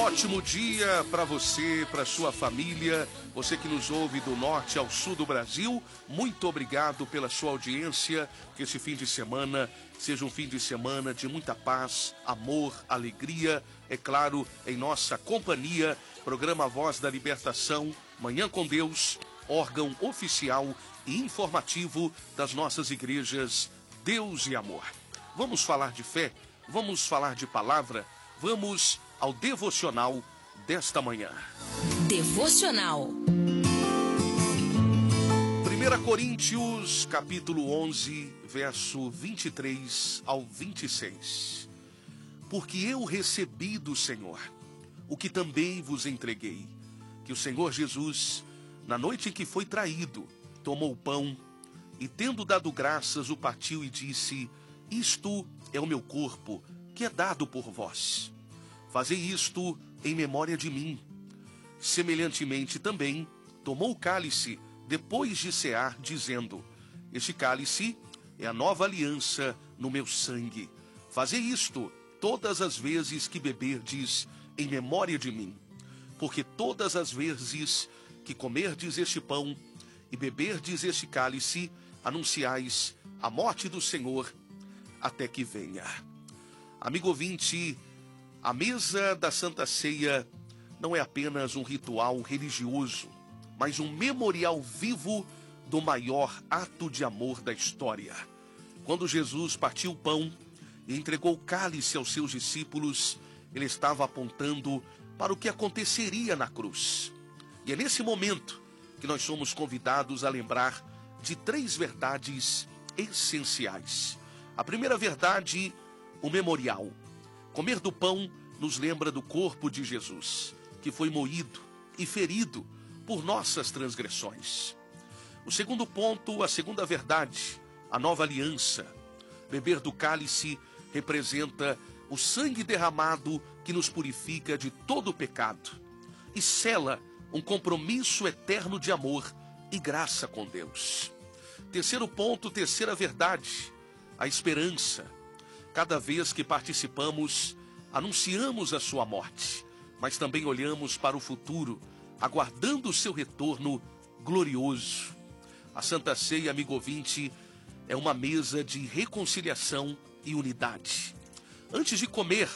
ótimo dia para você, para sua família, você que nos ouve do norte ao sul do Brasil. Muito obrigado pela sua audiência. Que esse fim de semana seja um fim de semana de muita paz, amor, alegria. É claro, em nossa companhia, programa Voz da Libertação, Manhã com Deus, órgão oficial e informativo das nossas igrejas Deus e Amor. Vamos falar de fé, vamos falar de palavra, vamos ao devocional desta manhã. Devocional. 1 Coríntios, capítulo 11, verso 23 ao 26. Porque eu recebi do Senhor o que também vos entreguei, que o Senhor Jesus, na noite em que foi traído, tomou o pão e, tendo dado graças, o partiu e disse: isto é o meu corpo, que é dado por vós. Fazei isto em memória de mim. Semelhantemente também, tomou o cálice, depois de cear, dizendo: este cálice é a nova aliança no meu sangue. Fazei isto todas as vezes que beberdes em memória de mim. Porque todas as vezes que comerdes este pão e beberdes este cálice, anunciais a morte do Senhor até que venha. Amigo ouvinte, a mesa da Santa Ceia não é apenas um ritual religioso, mas um memorial vivo do maior ato de amor da história. Quando Jesus partiu o pão e entregou o cálice aos seus discípulos, ele estava apontando para o que aconteceria na cruz. E é nesse momento que nós somos convidados a lembrar de três verdades essenciais. A primeira verdade, o memorial. Comer do pão nos lembra do corpo de Jesus, que foi moído e ferido por nossas transgressões. O segundo ponto, a segunda verdade, a nova aliança. Beber do cálice representa o sangue derramado que nos purifica de todo o pecado e sela um compromisso eterno de amor e graça com Deus. Terceiro ponto, terceira verdade, a esperança. Cada vez que participamos, anunciamos a sua morte, mas também olhamos para o futuro, aguardando o seu retorno glorioso. A Santa Ceia, amigo ouvinte, é uma mesa de reconciliação e unidade. Antes de comer,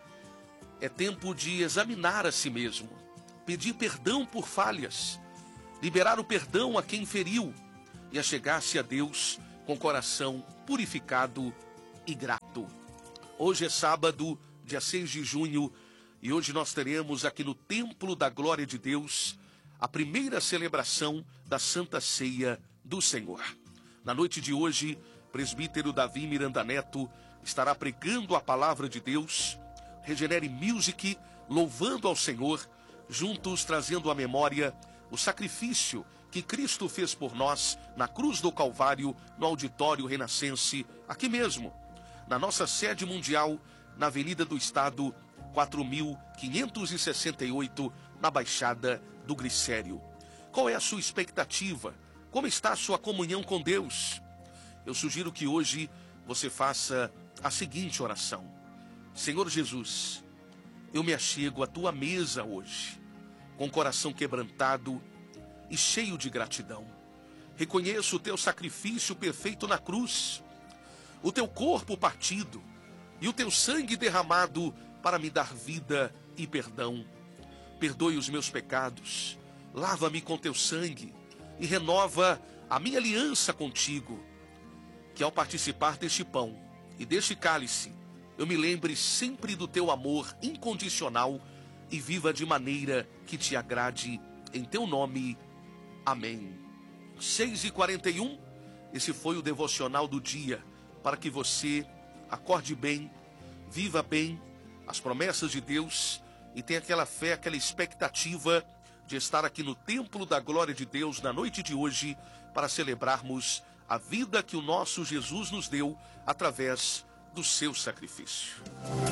é tempo de examinar a si mesmo, pedir perdão por falhas, liberar o perdão a quem feriu e achegar-se a Deus com coração purificado e grato. Hoje é sábado, dia 6 de junho, e hoje nós teremos aqui no Templo da Glória de Deus a primeira celebração da Santa Ceia do Senhor. Na noite de hoje, presbítero Davi Miranda Neto estará pregando a palavra de Deus, Regenere Music, louvando ao Senhor, juntos trazendo à memória o sacrifício que Cristo fez por nós na cruz do Calvário, no Auditório Renascense, aqui mesmo, na nossa sede mundial, na Avenida do Estado, 4.568, na Baixada do Glicério. Qual é a sua expectativa? Como está a sua comunhão com Deus? Eu sugiro que hoje você faça a seguinte oração: Senhor Jesus, eu me achego à tua mesa hoje, com o coração quebrantado e cheio de gratidão. Reconheço o teu sacrifício perfeito na cruz, o teu corpo partido e o teu sangue derramado para me dar vida e perdão. Perdoe os meus pecados, lava-me com teu sangue e renova a minha aliança contigo. Que ao participar deste pão e deste cálice, eu me lembre sempre do teu amor incondicional e viva de maneira que te agrade, em teu nome. Amém. 6h41, esse foi o devocional do dia, para que você acorde bem, viva bem as promessas de Deus e tenha aquela fé, aquela expectativa de estar aqui no Templo da Glória de Deus na noite de hoje para celebrarmos a vida que o nosso Jesus nos deu através do seu sacrifício.